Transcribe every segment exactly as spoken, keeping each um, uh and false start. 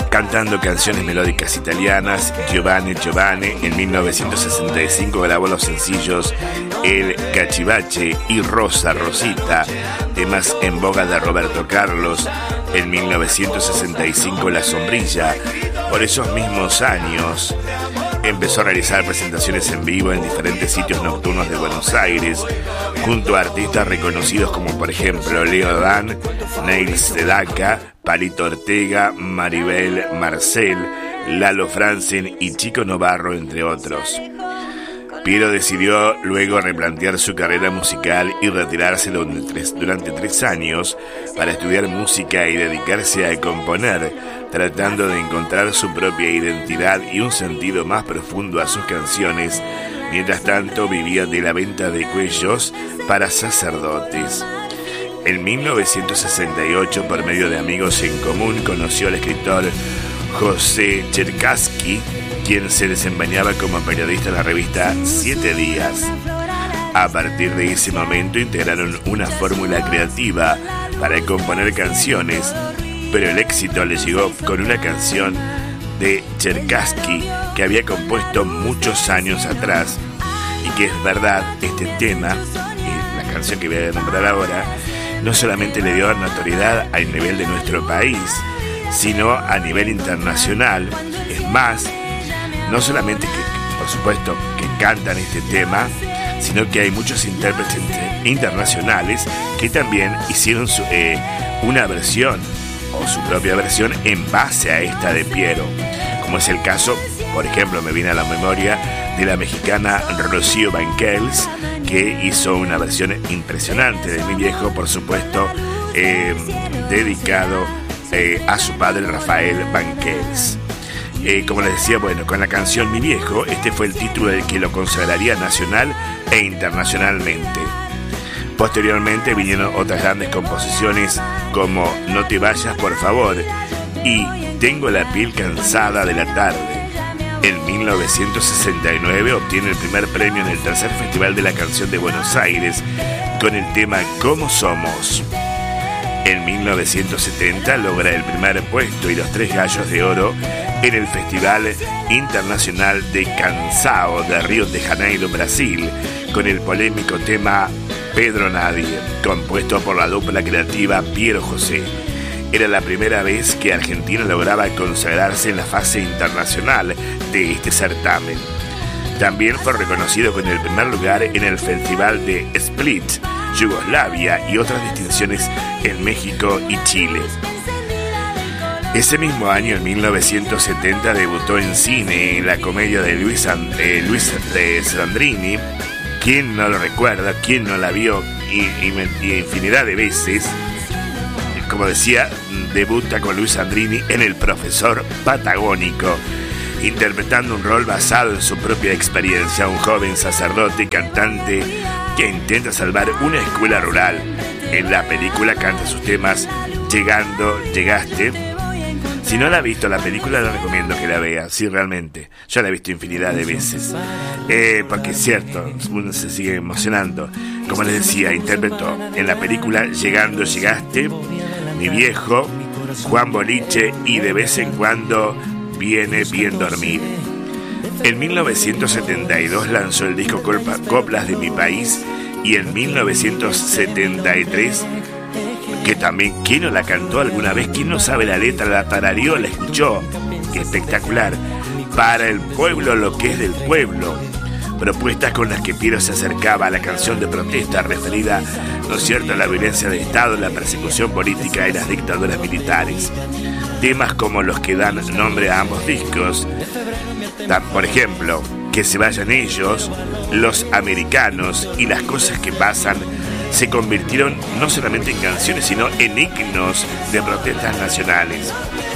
cantando canciones melódicas italianas. Giovanni Giovanni en mil novecientos sesenta y cinco grabó los sencillos El Cachivache y Rosa Rosita, temas en boga de Roberto Carlos. En mil novecientos sesenta y cinco La Sombrilla. Por esos mismos años empezó a realizar presentaciones en vivo en diferentes sitios nocturnos de Buenos Aires, junto a artistas reconocidos como por ejemplo Leo Dan, Neil Sedaka, Palito Ortega, Maribel Marcel, Lalo Franzen y Chico Novarro, entre otros. Piero decidió luego replantear su carrera musical y retirarse durante tres, durante tres años para estudiar música y dedicarse a componer, tratando de encontrar su propia identidad y un sentido más profundo a sus canciones. Mientras tanto, vivía de la venta de cuellos para sacerdotes. En mil novecientos sesenta y ocho, por medio de amigos en común, conoció al escritor José Cherkassky, quien se desempeñaba como periodista en la revista Siete Días. A partir de ese momento integraron una fórmula creativa para componer canciones, pero el éxito le llegó con una canción de Cherkassky que había compuesto muchos años atrás, y que es verdad, este tema, y la canción que voy a nombrar ahora, no solamente le dio notoriedad al nivel de nuestro país, sino a nivel internacional. Es más, no solamente que, por supuesto, que cantan este tema, sino que hay muchos intérpretes internacionales que también hicieron su, eh, una versión o su propia versión en base a esta de Piero, como es el caso, por ejemplo, me viene a la memoria de la mexicana Rocío Banquels, que hizo una versión impresionante de Mi Viejo, por supuesto, eh, dedicado eh, a su padre Rafael Banquels. Eh, como les decía, bueno, con la canción Mi Viejo, este fue el título del que lo consagraría nacional e internacionalmente. Posteriormente vinieron otras grandes composiciones como No te vayas por favor y Tengo la piel cansada de la tarde. En mil novecientos sesenta y nueve obtiene el primer premio en el tercer Festival de la Canción de Buenos Aires con el tema Cómo Somos. En mil novecientos setenta logra el primer puesto y los tres gallos de oro en el Festival Internacional de Canção de Río de Janeiro, Brasil, con el polémico tema Pedro Nadie, compuesto por la dupla creativa Piero José. Era la primera vez que Argentina lograba consagrarse en la fase internacional de este certamen. También fue reconocido con el primer lugar en el Festival de Split, Yugoslavia, y otras distinciones en México y Chile. Ese mismo año, en mil novecientos setenta, debutó en cine en la comedia de Luis, And- eh, Luis de Sandrini. ¿Quién no lo recuerda? ¿Quién no la vio? Y, y, y infinidad de veces. Como decía, debuta con Luis Sandrini en El Profesor Patagónico, interpretando un rol basado en su propia experiencia, un joven sacerdote y cantante que intenta salvar una escuela rural. En la película canta sus temas Llegando, Llegaste. Si no la ha visto la película, le recomiendo que la vea, sí, realmente. Yo la he visto infinidad de veces. Eh, porque es cierto, uno se sigue emocionando. Como les decía, interpretó en la película Llegando, Llegaste, Mi Viejo, Juan Boliche y De vez en cuando Viene bien dormir. En mil novecientos setenta y dos lanzó el disco Coplas de mi País, y en mil novecientos setenta y tres, que también, ¿quién no la cantó alguna vez? ¿Quién no sabe la letra? La tarareó, la escuchó. ¡Qué espectacular! Para el pueblo lo que es del pueblo. Propuestas con las que Piero se acercaba a la canción de protesta referida, ¿no es cierto?, a la violencia de Estado, la persecución política y las dictaduras militares. Temas como los que dan nombre a ambos discos, por ejemplo, Que se vayan ellos, Los Americanos y Las cosas que pasan, se convirtieron no solamente en canciones, sino en himnos de protestas nacionales.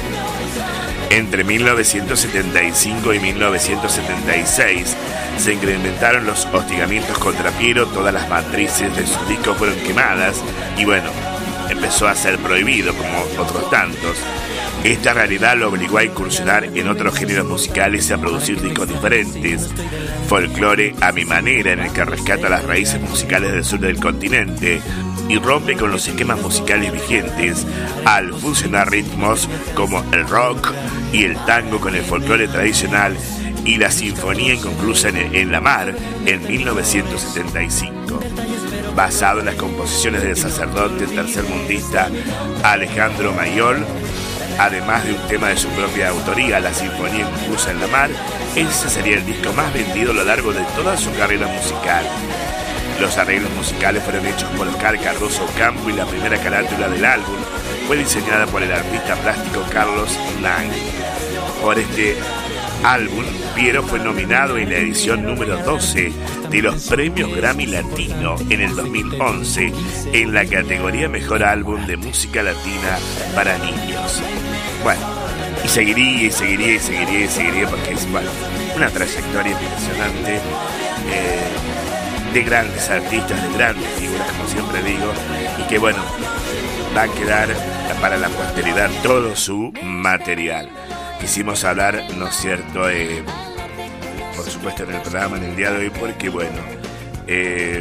Entre mil novecientos setenta y cinco y mil novecientos setenta y seis se incrementaron los hostigamientos contra Piero, todas las matrices de sus discos fueron quemadas y bueno, empezó a ser prohibido como otros tantos. Esta realidad lo obligó a incursionar en otros géneros musicales y a producir discos diferentes. Folclore a mi manera, en el que rescata las raíces musicales del sur del continente. y rompe con los esquemas musicales vigentes al fusionar ritmos como el rock y el tango con el folclore tradicional y la sinfonía inconclusa en, en la mar en mil novecientos setenta y cinco. Basado en las composiciones del sacerdote tercermundista Alejandro Mayol, además de un tema de su propia autoría, la Sinfonía Inconclusa en la Mar, ese sería el disco más vendido a lo largo de toda su carrera musical. Los arreglos musicales fueron hechos por Oscar Cardoso Campo y la primera carátula del álbum fue diseñada por el artista plástico Carlos Lang. Por este álbum, Piero fue nominado en la edición número doce de los premios Grammy Latino en el dos mil once en la categoría Mejor Álbum de Música Latina para Niños. Bueno, y seguiría y seguiría y seguiría y seguiría porque es, bueno, una trayectoria impresionante eh, de grandes artistas, de grandes figuras, como siempre digo, y que bueno, va a quedar para la posteridad todo su material. Quisimos hablar, ¿no es cierto?, eh, por supuesto en el programa en el día de hoy, porque bueno, eh,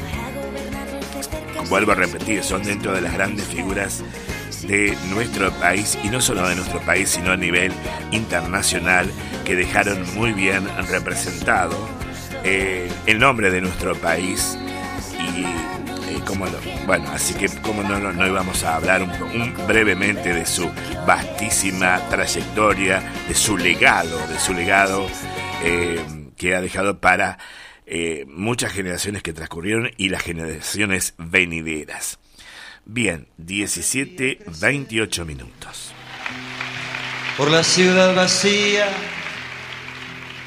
vuelvo a repetir, son dentro de las grandes figuras de nuestro país, y no solo de nuestro país, sino a nivel internacional, que dejaron muy bien representado eh, el nombre de nuestro país. Y eh, cómo no, bueno, así que cómo no, no, no íbamos a hablar un, un, brevemente de su vastísima trayectoria, de su legado, de su legado eh, que ha dejado para eh, muchas generaciones que transcurrieron y las generaciones venideras. Bien, diecisiete veintiocho minutos. Por la ciudad vacía